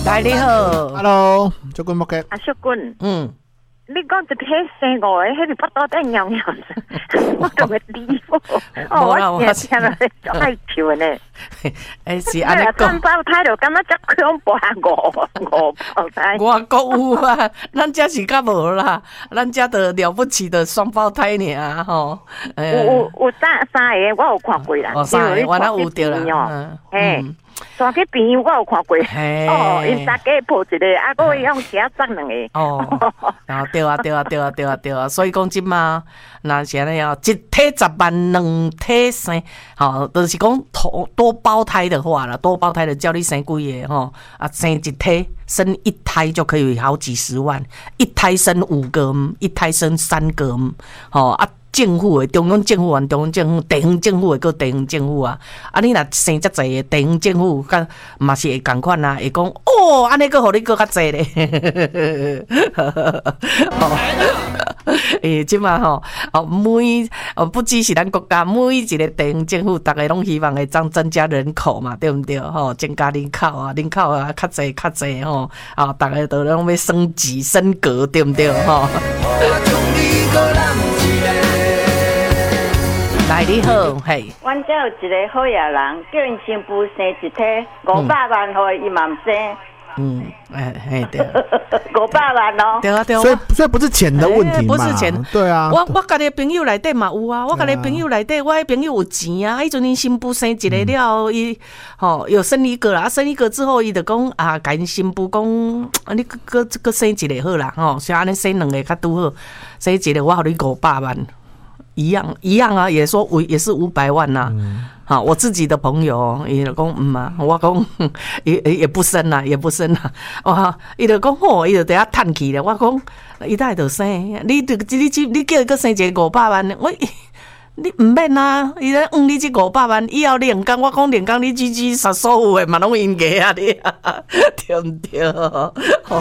来你好 ，Hello，小君木嘅， 小君，你讲一批生我的，迄个不多等样样子，我都会理我。我听了就爱笑呢。 是安尼讲。 三胞胎就感觉只恐怖五胞胎。 我国有啊，咱家是较无啦，咱家的了不起的双胞胎尔吼。 有三个，我有看过啦。 三个我哪有对啦。 带去病院我有看过，因三家抱一个，我用其他送两个。 对啊，所以讲即嘛，那是安尼哦，一体10万，两体生，就是讲多胞胎的话啦，多胞胎的叫你生几个吼，生一体，生一胎就可以好几十万，一胎生5个，一胎生3个，政府的中央政府还中央政府，地方政府的个地方政府啊，你若生遮济地方政府，嘛是会共款啊，会讲安尼个互你个较济咧，即嘛不只是咱国家，每一个地方政府，大家拢希望会增加人口嘛，对毋对？增加人口啊，较济大家都拢要升级升格，对毋对？来你好，嘿。 阮遮有一个好野人，叫因新妇生一体500万，互伊嘛毋生。 对 ，500万哦。 对啊。 所以不是钱的问题嘛？ 不是钱， 对啊。 我家己朋友内底嘛有啊，我家己朋友内底，我朋友有钱啊。迄阵因新妇生一个了，伊有生一个啦，生一个之后，伊就讲甲因新妇讲，你个生一个好啦，所以安尼生2个较拄好，生一个我互你500万。一样啊，也说也是500万呐、啊。我自己的朋友，伊就讲我讲也不生啦，哇，伊就讲伊就在遐叹气咧。我讲伊哪会就生？你叫伊个生一个500万，你唔免啊！伊咧你这500万，以后练工，我讲练工，你所有的嘛拢应该啊，你对唔对？